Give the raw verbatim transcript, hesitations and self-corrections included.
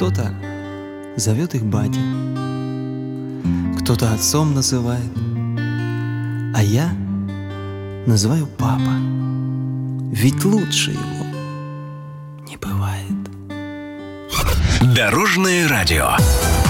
Кто-то зовет их батя, кто-то отцом называет, а я называю папа, ведь лучше его не бывает. Дорожное радио.